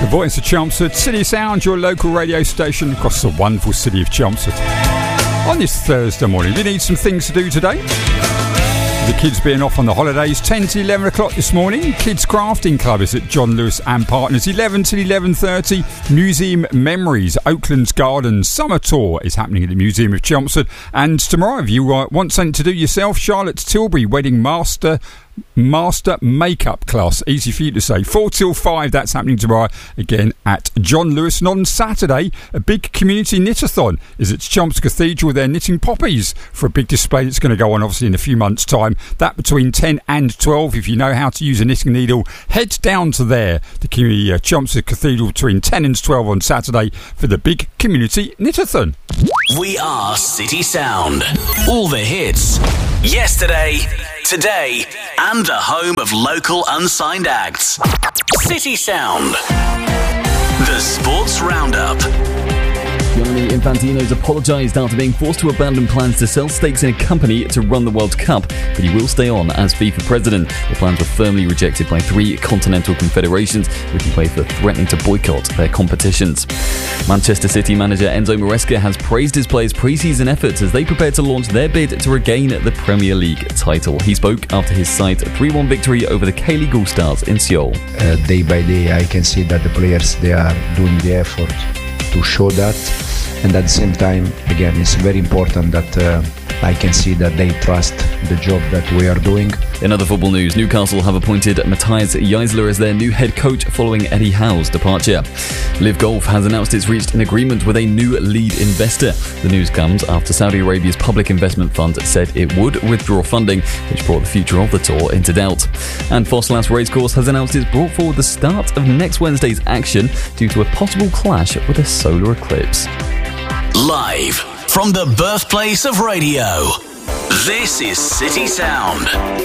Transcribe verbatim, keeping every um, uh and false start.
The voice of Chelmsford, City Sound, your local radio station across the wonderful city of Chelmsford. On this Thursday morning, we need some things to do today. The kids being off on the holidays, ten to eleven o'clock this morning. Kids Crafting Club is at John Lewis and Partners, eleven to eleven thirty. Museum Memories, Oakland's Gardens Summer Tour is happening at the Museum of Chelmsford. And tomorrow, if you uh, want something to do yourself, Charlotte's Tilbury Wedding Master Master Makeup Class, easy for you to say, four till five, that's happening tomorrow again at John Lewis. And on Saturday, a big community knit-a-thon is at Chelmsford Cathedral. They're knitting poppies for a big display that's going to go on obviously in a few months' time. That between ten and twelve. If you know how to use a knitting needle, head down to there, the community uh, Chelmsford Cathedral, between ten and twelve on Saturday for the big community knit-a-thon. We are City Sound. All the hits, yesterday, today, and the home of local unsigned acts. City Sound. The Sports Roundup. Gianni Infantino's apologised after being forced to abandon plans to sell stakes in a company to run the World Cup, but he will stay on as FIFA president. The plans were firmly rejected by three continental confederations, with UEFA threatening to boycott their competitions. Manchester City manager Enzo Maresca has praised his players' pre-season efforts as they prepare to launch their bid to regain the Premier League title. He spoke after his side's three one victory over the K-League All-Stars in Seoul. Uh, day by day I can see that the players, they are doing the effort to show that, and at the same time, again, it's very important that uh, I can see that they trust the job that we are doing. In other football news, Newcastle have appointed Matthias Geisler as their new head coach following Eddie Howe's departure. Liv Golf has announced it's reached an agreement with a new lead investor. The news comes after Saudi Arabia's public investment fund said it would withdraw funding, which brought the future of the tour into doubt. And Fosslas Racecourse has announced it's brought forward the start of next Wednesday's action due to a possible clash with a solar eclipse. Live from the birthplace of radio, this is City Sound.